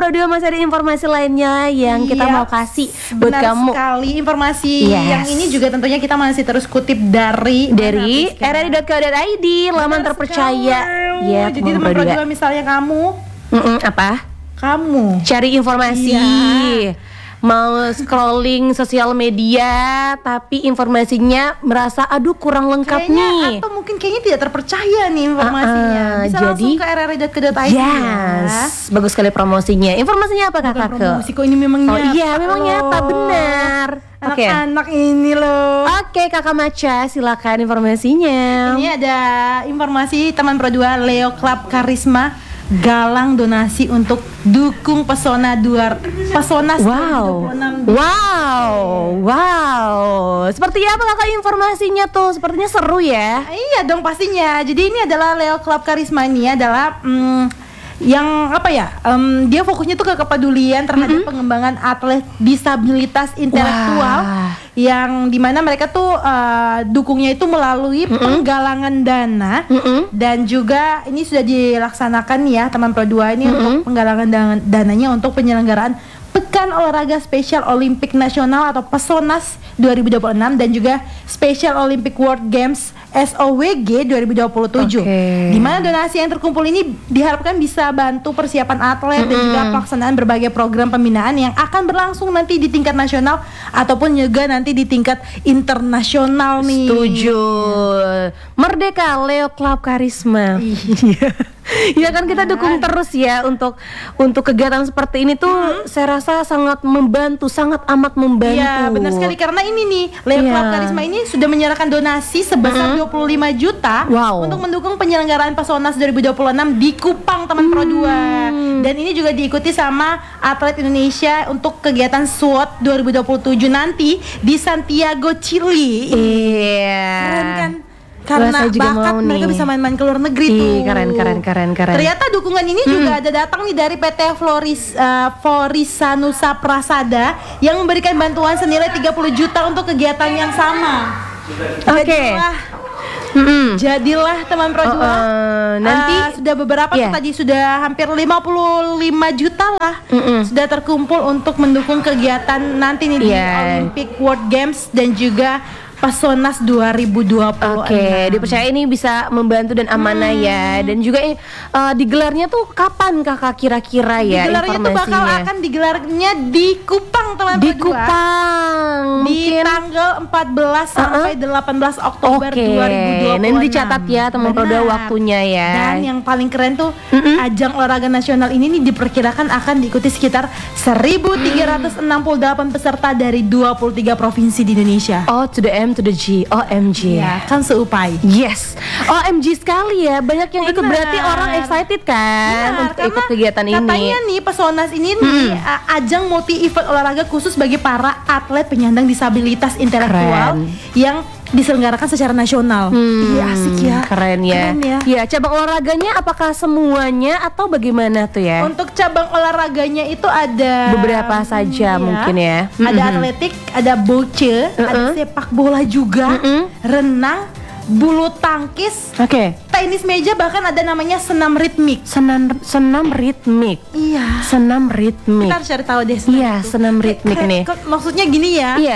Pro 2 masih ada informasi lainnya yang kita mau kasih buat kamu. Benar sekali, informasi yang ini juga tentunya kita masih terus kutip dari rri.co.id, laman terpercaya. Ya, jadi teman Pro 2 misalnya kamu apa? Kamu cari informasi. Mau scrolling sosial media tapi informasinya merasa aduh kurang lengkap nih, atau mungkin kayaknya tidak terpercaya nih informasinya, bisa jadi, langsung ke rri.co.id. Bagus sekali promosinya. Informasinya apa kakak? Promosi kok, ini memang nyata. Iya memang nyata, benar. Anak-anak ini loh. Oke, kakak Maca, silakan informasinya. Ini ada informasi teman Pro 2, Leo Club Karisma galang donasi untuk dukung Pesona 2026. Wow. Seperti apa kakak informasinya tuh? Sepertinya seru ya. Iya dong pastinya. Jadi ini adalah Leo Club Karisma, ini adalah yang apa ya? Dia fokusnya tuh ke kepedulian terhadap pengembangan atlet disabilitas intelektual, yang dimana mereka tuh dukungnya itu melalui penggalangan dana, dan juga ini sudah dilaksanakan ya teman Pro 2 ini untuk penggalangan dananya untuk penyelenggaraan Pekan Olahraga Spesial Olimpik Nasional atau PESONAS 2026 dan juga Special Olympic World Games SOWG 2027. Di mana donasi yang terkumpul ini diharapkan bisa bantu persiapan atlet dan juga pelaksanaan berbagai program pembinaan yang akan berlangsung nanti di tingkat nasional ataupun juga nanti di tingkat internasional nih. Setuju. Merdeka Leo Club Karisma. Ya kan kita dukung terus ya untuk kegiatan seperti ini tuh saya rasa sangat membantu, sangat amat membantu. Iya, benar sekali, karena ini nih Leo Club Karisma ini sudah menyerahkan donasi sebesar 25 juta untuk mendukung penyelenggaraan PESONAS 2026 di Kupang teman Pro 2. Dan ini juga diikuti sama atlet Indonesia untuk kegiatan SWOT 2027 nanti di Santiago, Chili. Iya. Keren kan? Karena bakat mereka bisa main-main ke luar negeri tuh. Keren. Ternyata dukungan ini juga ada datang nih dari PT Florisanusa Prasada yang memberikan bantuan senilai 30 juta untuk kegiatan yang sama. Jadilah teman Pro 2 nanti sudah beberapa tadi sudah hampir 55 juta lah sudah terkumpul untuk mendukung kegiatan nanti nih di Olympic World Games dan juga PESONAS 2020. Dipercaya ini bisa membantu dan amanah ya. Dan juga digelarnya tuh kapan kakak kira-kira ya? Digelarnya tuh bakal akan digelarnya di Kupang teman Pro 2. Di Kupang. Di tanggal 14 sampai 18 Oktober 2020. Nanti dicatat ya teman Pro 2 waktunya ya. Dan yang paling keren tuh ajang olahraga nasional ini nih diperkirakan akan diikuti sekitar 1.368 peserta dari 23 provinsi di Indonesia. To the M to the G, OMG. Ya, kan seupai. Yes, OMG sekali ya. Banyak yang ikut, berarti orang excited kan untuk ikut kegiatan ini. Katanya nih PESONAS ini nih ajang multi event olahraga khusus bagi para atlet penyandang disabilitas intelektual yang diselenggarakan secara nasional. Iya, asik ya. Keren ya. Ya, cabang olahraganya apakah semuanya atau bagaimana tuh ya? Untuk cabang olahraganya itu ada beberapa saja mungkin ya. Ada atletik, ada boce, ada sepak bola juga, renang, bulu tangkis, tenis meja, bahkan ada namanya senam ritmik. Senam ritmik. Iya. Senam ritmik. Kita harus cari tahu deh. Iya, senam ritmik nih. Maksudnya gini ya. Iya.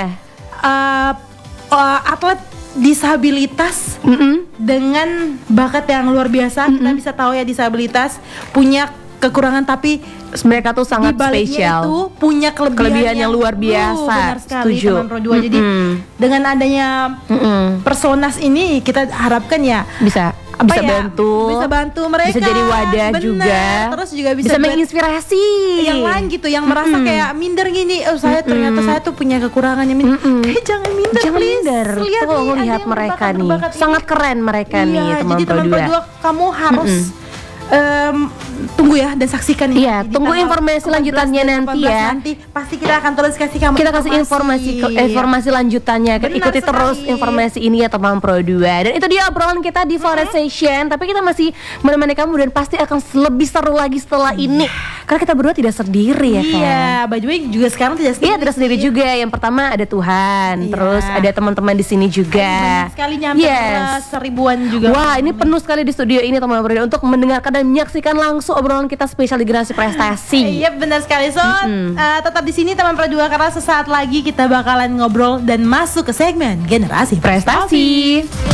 Atlet disabilitas dengan bakat yang luar biasa. Kita bisa tahu ya disabilitas punya kekurangan tapi mereka tuh sangat spesial. Itu punya kelebihan yang luar biasa. Benar sekali teman Pro 2. Jadi dengan adanya PESONAS ini kita harapkan ya bisa bantu mereka, bisa jadi wadah juga, terus juga bisa menginspirasi yang lain gitu, yang merasa kayak minder gini, ternyata saya tuh punya kekurangan yang jangan minder, lihat mereka nih, sangat keren mereka nih teman Pro 2. Kamu harus tunggu ya dan saksikan ya. Iya, tunggu informasi lanjutannya nanti ya. Nanti pasti kita akan terus kasih kamu. Kita kasih informasi lanjutannya. Ikuti terus informasi ini ya teman Pro 2. Dan itu dia obrolan kita di Forest Session. Tapi kita masih menemani kamu dan pasti akan lebih seru lagi setelah ini. Karena kita berdua tidak sendiri ya kan. Iya, by the way juga sekarang tidak sendiri. Iya, tidak sendiri juga. Yang pertama ada Tuhan, terus ada teman-teman di sini juga. Banyak sekali nyampe seribuan juga. Wah, ini penuh sekali di studio ini teman-teman Berdua untuk mendengarkan dan menyaksikan langsung obrolan kita spesial di Generasi Prestasi. Iya, benar sekali. So, tetap di sini teman Perdua karena sesaat lagi kita bakalan ngobrol dan masuk ke segmen Generasi Prestasi.